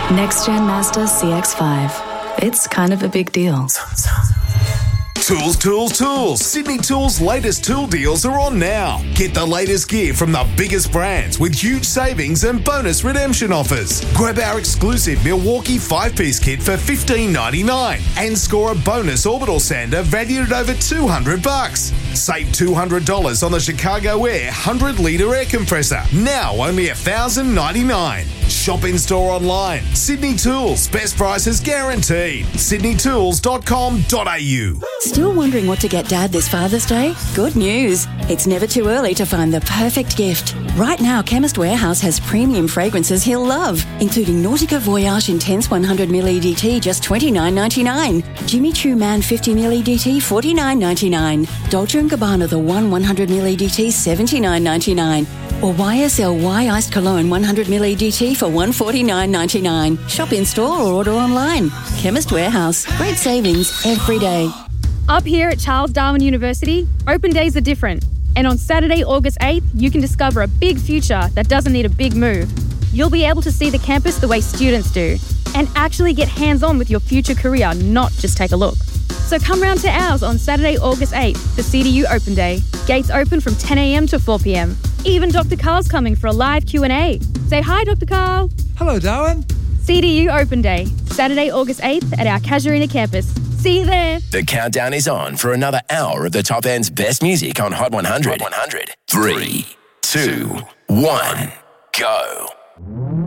Next Gen Mazda CX-5. It's kind of a big deal. Tools, tools, tools. Sydney Tools' latest tool deals are on now. Get the latest gear from the biggest brands with huge savings and bonus redemption offers. Grab our exclusive Milwaukee 5-piece kit for $15.99 and score a bonus orbital sander valued at over $200. Save $200 on the Chicago Air 100-litre air compressor. Now only $1,099. Shop in-store online. Sydney Tools. Best prices guaranteed. sydneytools.com.au. Still wondering what to get Dad this Father's Day? Good news. It's never too early to find the perfect gift. Right now, Chemist Warehouse has premium fragrances he'll love, including Nautica Voyage Intense 100ml EDT, just $29.99. Jimmy Choo Man 50ml EDT, $49.99. Dolce & Gabbana The One 100ml EDT, $79.99. Or YSL Iced Cologne 100ml EDT for $149.99. Shop in-store or order online. Chemist Warehouse. Great savings every day. Up here at Charles Darwin University, open days are different. And on Saturday, August 8th, you can discover a big future that doesn't need a big move. You'll be able to see the campus the way students do and actually get hands-on with your future career, not just take a look. So come round to ours on Saturday, August 8th, the CDU Open Day. Gates open from 10 a.m. to 4 p.m. Even Dr. Carl's coming for a live Q&A. Say hi, Dr. Carl. Hello, Darwin. CDU Open Day, Saturday, August 8th at our Casuarina campus. See you there. The countdown is on for another hour of the top end's best music on Hot 100. 3, 2, 1, go.